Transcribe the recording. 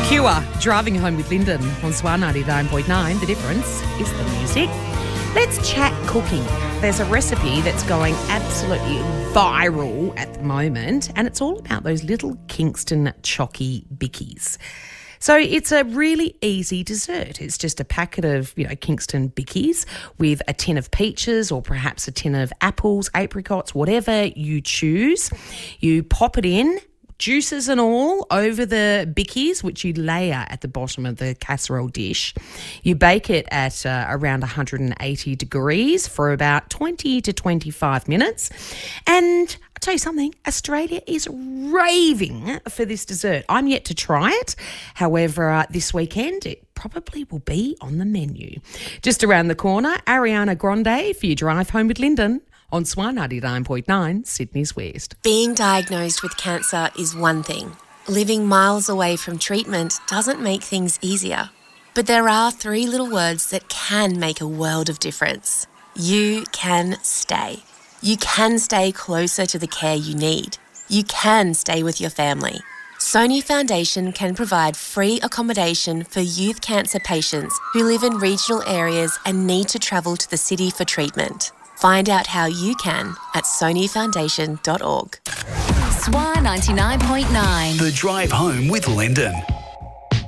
Cure, Driving Home with Lyndon on Swan 99.9. The difference is the music. Let's chat cooking. There's a recipe that's going absolutely viral at the moment, and it's all about those little Kingston Chocky Bickies. So it's a really easy dessert. It's just a packet of, Kingston Bickies with a tin of peaches or perhaps a tin of apples, apricots, whatever you choose. You pop it in, juices and all, over the bickies, which you layer at the bottom of the casserole dish. You bake it at around 180 degrees for about 20 to 25 minutes. And I'll tell you something, Australia is raving for this dessert. I'm yet to try it. However, this weekend it probably will be on the menu. Just around the corner, Ariana Grande for your Drive Home with Lyndon on Swan 99.9, Sydney's West. Being diagnosed with cancer is one thing. Living miles away from treatment doesn't make things easier. But there are three little words that can make a world of difference. You can stay. You can stay closer to the care you need. You can stay with your family. Sony Foundation can provide free accommodation for youth cancer patients who live in regional areas and need to travel to the city for treatment. Find out how you can at sonyfoundation.org. Swan 99.9. The Drive Home with Lyndon.